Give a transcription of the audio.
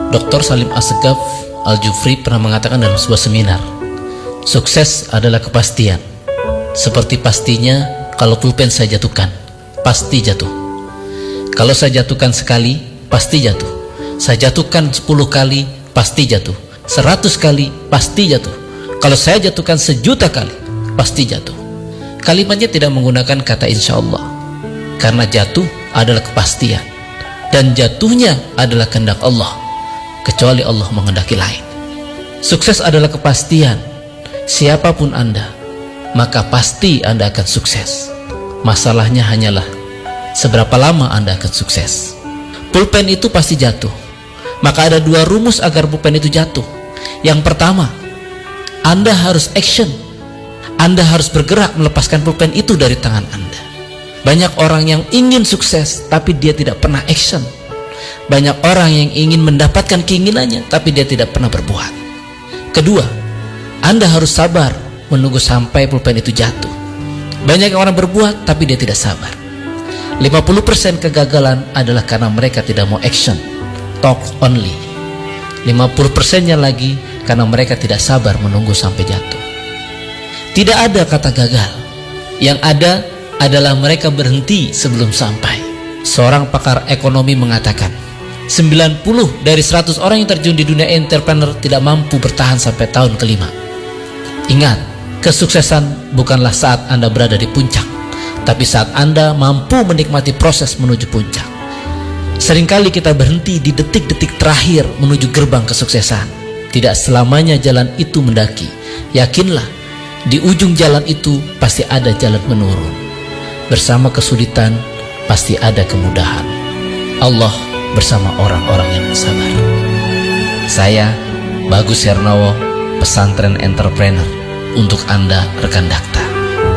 Dr. Salim Assegaf Al-Jufri pernah mengatakan dalam sebuah seminar, sukses adalah kepastian. Seperti pastinya kalau pulpen saya jatuhkan, pasti jatuh. Kalau saya jatuhkan sekali, pasti jatuh. Saya jatuhkan 10 kali, pasti jatuh. 100 kali, pasti jatuh. Kalau saya jatuhkan 1.000.000 kali, pasti jatuh. Kalimatnya tidak menggunakan kata insya Allah, karena jatuh adalah kepastian, dan jatuhnya adalah kehendak Allah, kecuali Allah menghendaki lain. Sukses adalah kepastian. Siapapun Anda, maka pasti Anda akan sukses. Masalahnya hanyalah seberapa lama Anda akan sukses. Pulpen itu pasti jatuh. Maka ada 2 rumus agar pulpen itu jatuh. Yang pertama, Anda harus action. Anda harus bergerak melepaskan pulpen itu dari tangan Anda. Banyak orang yang ingin sukses tapi dia tidak pernah action. Banyak orang yang ingin mendapatkan keinginannya tapi dia tidak pernah berbuat. Kedua, Anda harus sabar menunggu sampai pulpen itu jatuh. Banyak orang berbuat tapi dia tidak sabar. 50% kegagalan adalah karena mereka tidak mau action, talk only. 50%-nya lagi karena mereka tidak sabar menunggu sampai jatuh. Tidak ada kata gagal. Yang ada adalah mereka berhenti sebelum sampai. Seorang pakar ekonomi mengatakan, 90 dari 100 orang yang terjun di dunia entrepreneur tidak mampu bertahan sampai tahun kelima. Ingat, kesuksesan bukanlah saat Anda berada di puncak, tapi saat Anda mampu menikmati proses menuju puncak. Seringkali kita berhenti di detik-detik terakhir menuju gerbang kesuksesan. Tidak selamanya jalan itu mendaki. Yakinlah, di ujung jalan itu pasti ada jalan menurun. Bersama kesulitan pasti ada kemudahan. Allah bersama orang-orang yang bersabar. Saya Bagus Hernowo, pesantren entrepreneur, untuk Anda rekan Dakta.